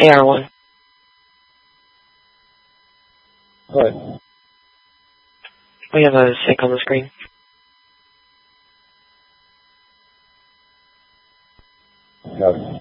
AR1. What? We have a sync on the screen. No.